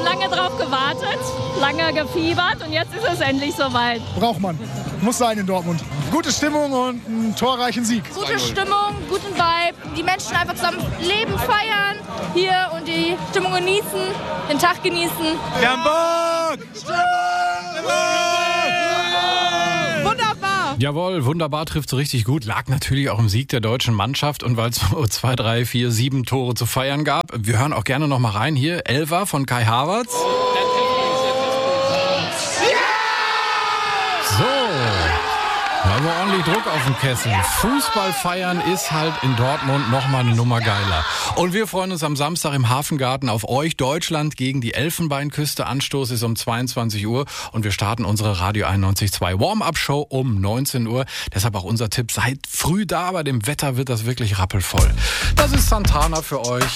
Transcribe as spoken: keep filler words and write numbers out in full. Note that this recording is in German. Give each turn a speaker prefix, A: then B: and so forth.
A: lange drauf gewartet, lange gefiebert und jetzt ist es endlich soweit.
B: Braucht man. Muss sein in Dortmund. Gute Stimmung und einen torreichen Sieg.
C: Gute Stimmung, guten Vibe. Die Menschen einfach zusammen leben, feiern hier und die Stimmung genießen, den Tag genießen.
D: Wir haben Bock!
C: Wunderbar!
E: Jawohl, wunderbar, trifft so richtig gut. Lag natürlich auch im Sieg der deutschen Mannschaft und weil es so zwei, drei, vier, sieben Tore zu feiern gab. Wir hören auch gerne noch mal rein. Hier, Elfer von Kai Havertz. So, da haben wir ordentlich Druck auf dem Kessel. Fußball feiern ist halt in Dortmund noch mal eine Nummer geiler. Und wir freuen uns am Samstag im Hafengarten auf euch. Deutschland gegen die Elfenbeinküste. Anstoß ist um zweiundzwanzig Uhr und wir starten unsere Radio einundneunzig Komma zwei Warm-Up-Show um neunzehn Uhr. Deshalb auch unser Tipp, seid früh da, bei dem Wetter wird das wirklich rappelvoll. Das ist Santana für euch.